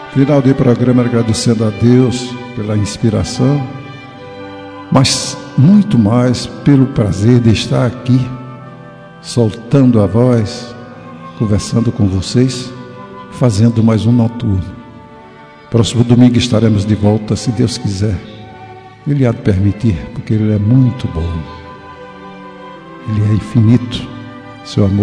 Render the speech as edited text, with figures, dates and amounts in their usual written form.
Final de programa agradecendo a Deus pela inspiração, mas muito mais pelo prazer de estar aqui, soltando a voz, conversando com vocês, fazendo mais um noturno. Próximo domingo estaremos de volta, se Deus quiser. Ele há de permitir, porque Ele é muito bom. Ele é infinito, seu amor